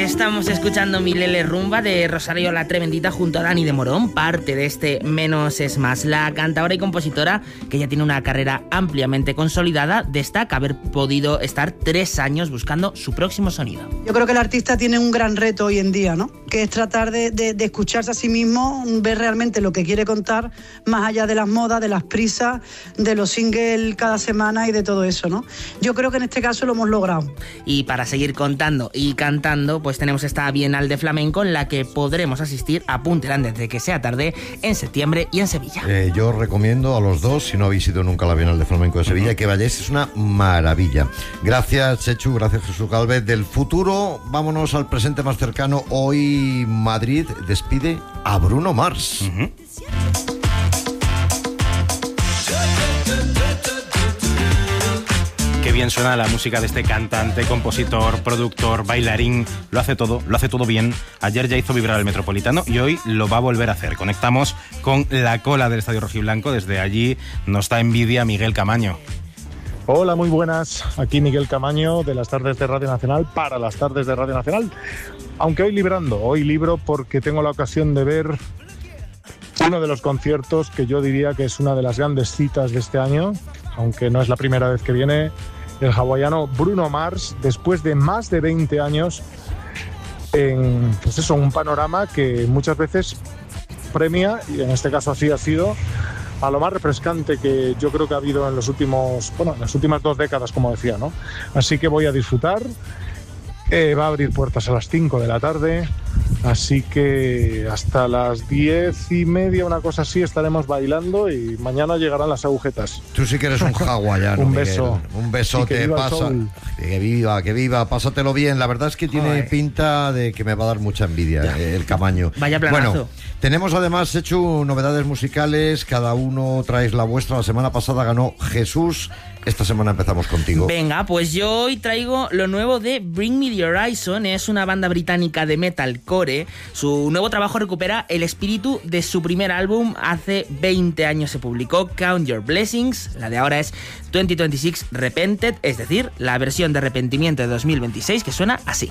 Estamos escuchando Milele Rumba de Rosario La Tremendita junto a Dani de Morón, parte de este Menos es Más. La cantadora y compositora, que ya tiene una carrera ampliamente consolidada, destaca haber podido estar 3 años buscando su próximo sonido. Yo creo que el artista tiene un gran reto hoy en día, ¿no? Que es tratar de escucharse a sí mismo, ver realmente lo que quiere contar, más allá de las modas, de las prisas, de los singles cada semana y de todo eso, ¿no? Yo creo que en este caso lo hemos logrado. Y para seguir contando y cantando, pues tenemos esta Bienal de Flamenco en la que podremos asistir a Punta Grande desde que sea tarde en septiembre y en Sevilla. Yo recomiendo a los dos, si no habéis ido nunca a la Bienal de Flamenco de Sevilla, que vayáis, es una maravilla. Gracias, Chechu, gracias, Jesús Galvez. Del futuro, vámonos al presente más cercano. Hoy Madrid despide a Bruno Mars. Qué bien suena la música de este cantante, compositor, productor, bailarín. Lo hace todo bien. Ayer ya hizo vibrar el Metropolitano y hoy lo va a volver a hacer. Conectamos con la cola del Estadio Rojiblanco. Desde allí nos da envidia Miguel Camaño. Hola, muy buenas. Aquí Miguel Camaño de las tardes de Radio Nacional para las tardes de Radio Nacional. Aunque hoy libro porque tengo la ocasión de ver uno de los conciertos que yo diría que es una de las grandes citas de este año, aunque no es la primera vez que viene, el hawaiano Bruno Mars, después de más de 20 años en un panorama que muchas veces premia, y en este caso así ha sido, a lo más refrescante que yo creo que ha habido en las últimas 2 décadas, como decía, ¿no? Así que voy a disfrutar. Va a abrir puertas a las 5 de la tarde, así que hasta las 10:30, una cosa así, estaremos bailando y mañana llegarán las agujetas. Tú sí que eres un hawaiano, un Miguel. beso. Un besote, pasa. Que viva, pásatelo bien. La verdad es que tiene pinta de que me va a dar mucha envidia el Camaño. Vaya planazo. Bueno, tenemos además hecho novedades musicales, cada uno traes la vuestra. La semana pasada ganó Jesús. Esta semana empezamos contigo. Venga, pues yo hoy traigo lo nuevo de Bring Me The Horizon. Es una banda británica de metalcore. Su nuevo trabajo recupera el espíritu de su primer álbum. Hace 20 años se publicó Count Your Blessings. La de ahora es 2026 Repented, es decir, la versión de arrepentimiento de 2026 que suena así.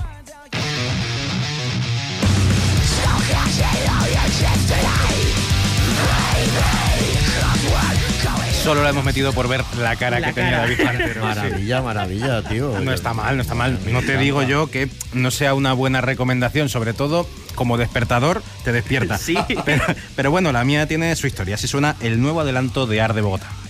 Solo la hemos metido por ver la cara que tenía David Pantero. Maravilla, tío. No está mal. No te digo yo que no sea una buena recomendación, sobre todo como despertador te despierta. Sí. Pero bueno, la mía tiene su historia. Así suena el nuevo adelanto de Ar de Bogotá.